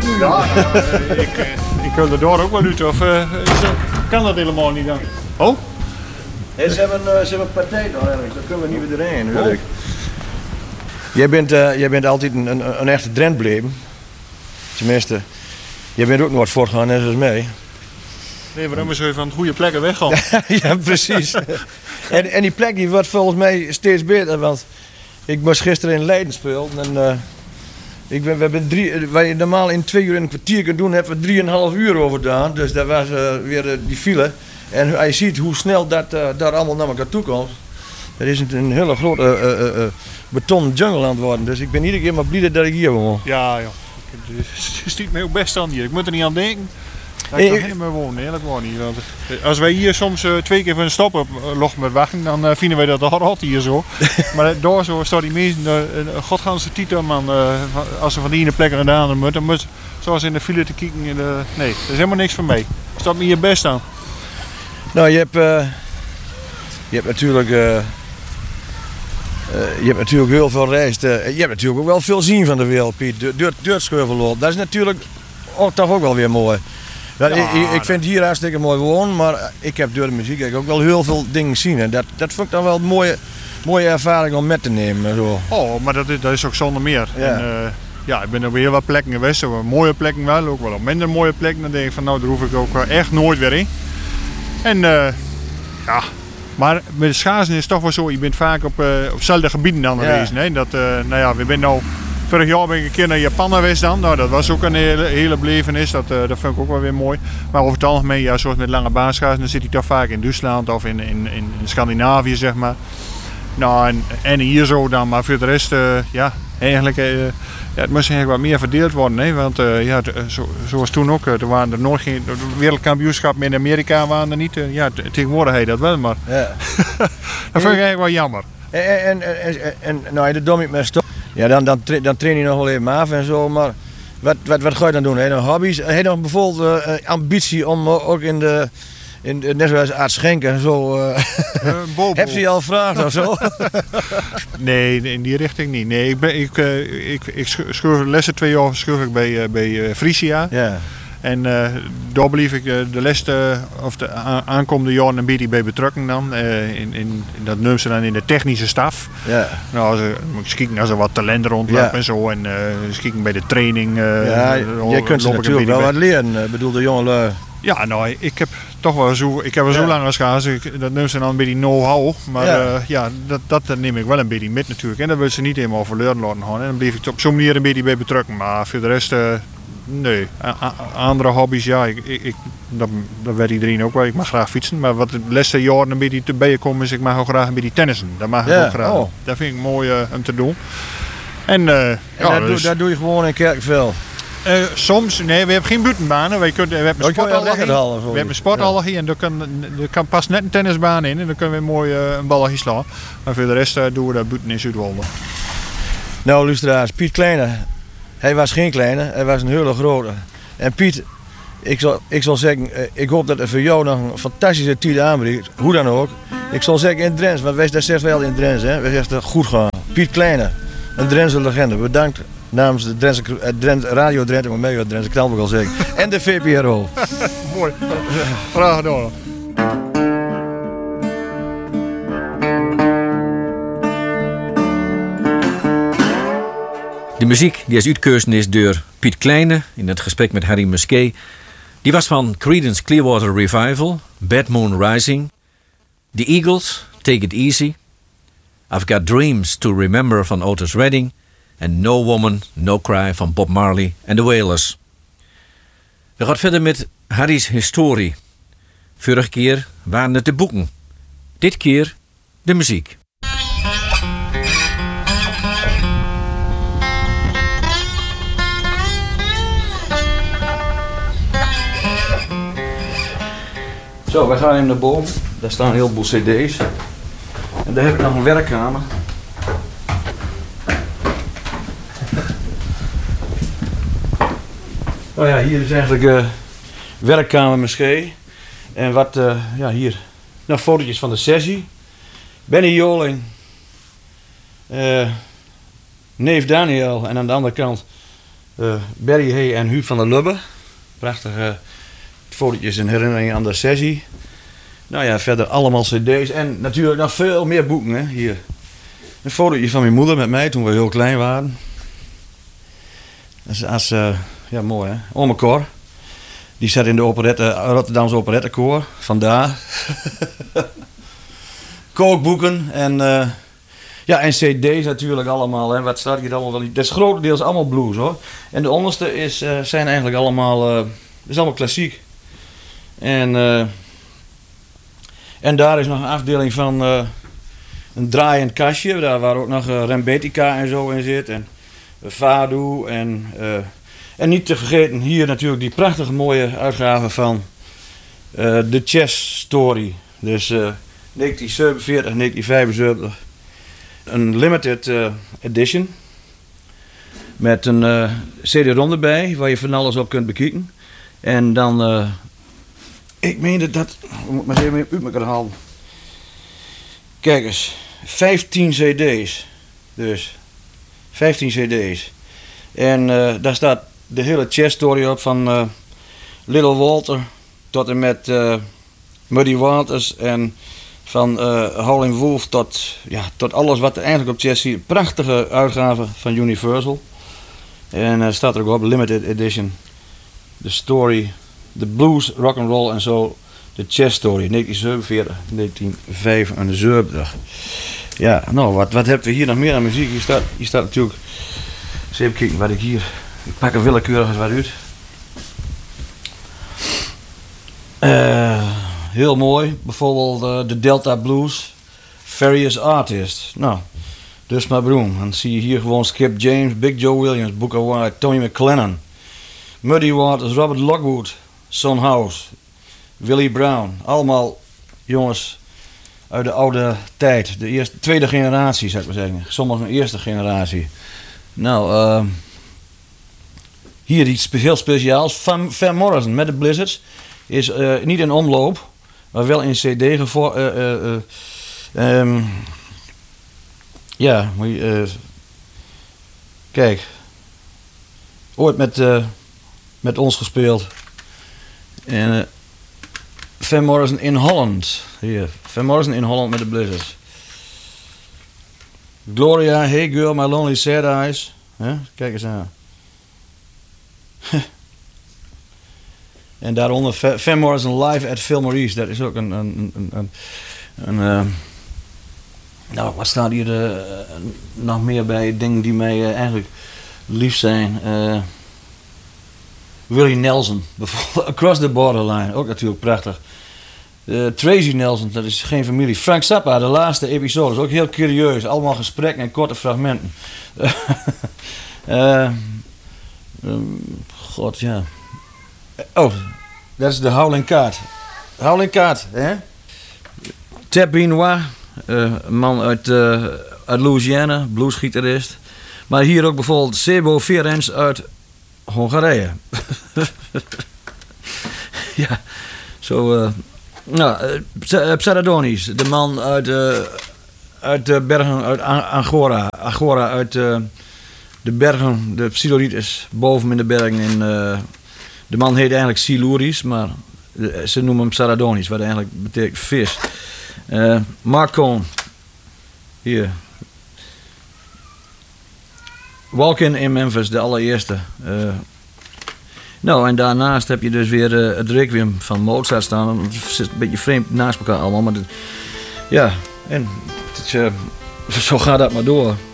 ook nu. Ja, ik wil er door ook wel uit. Of kan dat helemaal niet dan? Oh? Hey, ze hebben een partij nog ergens, daar kunnen we niet weer doorheen. Oh. Jij bent altijd een echte Drent gebleven. Tenminste, jij bent ook nooit voortgegaan net als mij. Nee, waarom is hij van de goede plekken weggaan? Ja, precies. en die plek die wordt volgens mij steeds beter, want ik was gisteren in Leiden spelen en wij normaal in 2 uur en een kwartier kunnen doen, hebben we 3,5 uur over gedaan. Dus dat was weer die file. En je ziet hoe snel dat daar allemaal naar elkaar toe komt. Het is een hele grote betonnen jungle aan het worden. Dus ik ben iedere keer maar blij dat ik hier woon. Ja. Het stiet mij ook best aan hier. Ik moet er niet aan denken. Dat ik nog helemaal wonen, nee, dat woont niet. Want als wij hier soms 2 keer van een stop log met wachten, dan vinden wij dat hard hier zo. Maar daar zo staat die mensen, godganse titel man, als ze van die ene plek naar de andere moeten, zoals in de file te kijken. Nee, dat is helemaal niks voor mij. Staat me hier best aan. Nou, je hebt natuurlijk heel veel reisd. Je hebt natuurlijk ook wel veel zien van de wereld, Piet. Door het Scheuvelloop. Dat is natuurlijk toch ook wel weer mooi. Ik vind het hier hartstikke mooi wonen, maar ik heb door de muziek ook wel heel veel dingen zien. En dat vond ik dan wel een mooie ervaring om met te nemen. Zo. Oh, maar dat is ook zonder meer. Ja. En, ik ben op heel wat plekken geweest, op mooie plekken wel, ook wel op minder mooie plekken. Dan denk ik van nou, daar hoef ik ook echt nooit weer in. En maar met de schaatsen is het toch wel zo, je bent vaak op hetzelfde gebieden dan geweest. Ja. Dat, we zijn nou, vorig jaar ben ik een keer naar Japan geweest dan. Nou, dat was ook een hele belevenis, dat vond ik ook wel weer mooi. Maar over het algemeen, ja, zoals met lange baanschaatsen, dan zit hij toch vaak in Duitsland of in Scandinavië, zeg maar. Nou, en hier zo dan, maar voor de rest, eigenlijk... het moest eigenlijk wat meer verdeeld worden, hè? Want zoals toen ook, er waren er nog geen wereldkampioenschappen in Amerika waren er niet. Tegenwoordig heet dat wel, maar Ja. dat vind ik eigenlijk wel jammer. En nou, dat dom ik met stop. Ja, dan train je nog wel even af en zo, maar wat ga je dan doen? Heb je nog hobby's? Heb je nog bijvoorbeeld ambitie om ook net zoals Aart Schenken zo. Heb ze je al gevraagd of zo? Nee, in die richting niet. Nee, ik schurf lessen 2 jaar bij Frisia. Ja. En daar bleef ik de lessen of de aankomende jaren een beetje bij betrokken dan. Dat noemen ze dan in de technische staf. Ja. Nou, moet je kijken als er wat talent rondloopt en zo. En kijken bij de training. Je kunt ze natuurlijk wel wat leren. Ik bedoel, de jongen. Ja, nou, ik heb toch wel zo lang als schaatsen. Dat noemen ze dan een beetje know-how. Maar dat neem ik wel een beetje met natuurlijk. En dat wil ze niet helemaal verloren laten gaan. En dan bleef ik op zo'n manier een beetje bij betrokken. Maar voor de rest, nee. Andere hobby's, ja, dat weet iedereen ook wel. Ik mag graag fietsen. Maar wat de laatste jaren een beetje te bijkomen is, ik mag ook graag een beetje tennissen. Dat mag ik ook graag. Oh. Dat vind ik mooi om te doen. En dat doe je gewoon in Kerkveld. Soms, nee, we hebben geen buitenbanen. We hebben een sporthal hier en er kan pas net een tennisbaan in en dan kunnen we mooi een balletje slaan. Maar voor de rest doen we dat buiten in Zuidwolde. Nou, luisteraars, Piet Kleine, hij was geen kleine, hij was een hele grote. En Piet, ik zal zeggen, ik hoop dat het voor jou nog een fantastische tijd aanbrengt, hoe dan ook. Ik zal zeggen in Drents, want wij dat zegt wel in Drents, hè. Wij zeggen goed gaan. Piet Kleine, een Drentse legende, bedankt. Namens de Radio Drenthe, maar mee uit Drentse Knal wil ik al zeggen. En de VPRO. Mooi. Graag gedaan. De muziek die is uitgekozen is door Piet Kleine in het gesprek met Harry Musquet. Die was van Creedence Clearwater Revival, Bad Moon Rising, The Eagles, Take It Easy, I've Got Dreams to Remember van Otis Redding en No Woman, No Cry van Bob Marley en The Wailers. We gaan verder met Harry's historie. Vorige keer waren het de boeken. Dit keer de muziek. Zo, we gaan even naar boven. Daar staan een heleboel cd's. En daar heb ik nog een werkkamer. Oh ja, hier is eigenlijk werkkamer Musquet. En wat, hier, nog fotootjes van de sessie. Benny Joling. Neef Daniel. En aan de andere kant Barry Hay en Huub van der Lubbe. Prachtige fotootjes en herinneringen aan de sessie. Nou ja, verder allemaal cd's en natuurlijk nog veel meer boeken. Hè? Hier. Een fotootje van mijn moeder met mij toen we heel klein waren. Ja, mooi hè. Ome Cor. Die zat in de Rotterdamse operettekoor. Vandaar. Kookboeken en, en cd's natuurlijk allemaal. Hè. Wat staat hier allemaal wel? Dat is grotendeels allemaal blues hoor. En de onderste zijn eigenlijk allemaal, is allemaal klassiek. En daar is nog een afdeling van een draaiend kastje. Daar waar ook nog Rembetika en zo in zit. En Fado en niet te vergeten hier natuurlijk die prachtige mooie uitgave van The Chess Story. Dus 1947, 1975. Een limited edition. Met een CD-ROM erbij waar je van alles op kunt bekijken. En dan, ik meende dat, moet maar even uit elkaar halen. Kijk eens, 15 CD's. Dus 15 CD's. En daar staat de hele chess story op van Little Walter tot en met Muddy Waters en van Howlin' Wolf tot alles wat er eigenlijk op chess ziet. Prachtige uitgave van Universal. En staat er ook op, limited edition. The story, the blues, rock and roll en zo. The chess story, 1947, 1975. Ja, nou, wat hebben we hier nog meer aan muziek? Hier staat natuurlijk... Eens even kijken wat ik hier... Ik pak er willekeurig eens wat uit. Heel mooi. Bijvoorbeeld de Delta Blues. Various Artists. Nou, dus maar broem. Dan zie je hier gewoon Skip James, Big Joe Williams, Booker White, Tony McClennan, Muddy Waters, Robert Lockwood, Son House, Willie Brown. Allemaal jongens uit de oude tijd. De tweede generatie, zou ik maar zeggen. Sommigen een eerste generatie. Nou, hier iets heel speciaals. Van Morrison met de Blizzards is niet in omloop, maar wel in CD kijk, ooit met ons gespeeld. En Van Morrison in Holland. Hier, Van Morrison in Holland met de Blizzards. Gloria, Hey Girl, My Lonely Sad Eyes. Kijk eens aan. En daaronder Van Morrison live at Phil Maurice. Dat is ook nou, wat staat hier nog meer bij? Dingen die mij eigenlijk lief zijn. Willie Nelson, bijvoorbeeld. Across the Borderline, ook natuurlijk prachtig. Tracy Nelson, dat is geen familie. Frank Zappa, de laatste episode, is ook heel curieus. Allemaal gesprekken en korte fragmenten. God, ja. Oh, dat is de Howling Card. Howling Card, hè? Tab Benoit, een man uit Louisiana, bluesgitarist. Maar hier ook bijvoorbeeld Sebo Ferenc uit Hongarije. Ja, zo... Psaradonis, de man uit de bergen, uit Angora. Angora uit de bergen, de Psiloritis, boven in de bergen. De man heet eigenlijk Siluris, maar ze noemen hem Psaradonis, wat eigenlijk betekent vis. Mark Cohn, hier. Walk-in in Memphis, de allereerste. Nou, en daarnaast heb je dus weer het Requiem van Mozart staan. Het zit een beetje vreemd naast elkaar allemaal. Maar ja, en zo gaat dat maar door.